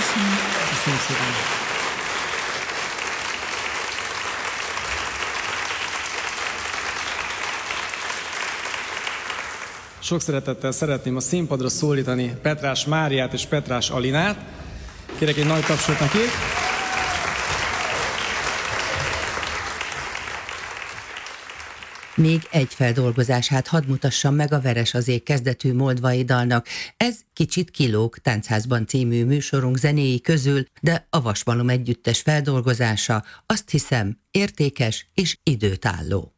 Köszönöm szépen. Sok szeretettel szeretném a színpadra szólítani Petrás Máriát és Petrás Alinát. Kérek egy nagy tapsot neki. Még egy feldolgozását hadd mutassam meg a Veres az ég kezdetű moldvai dalnak. Ez Kicsit kilóg Táncházban című műsorunk zenéi közül, de a Vasmalom együttes feldolgozása, azt hiszem, értékes és időtálló.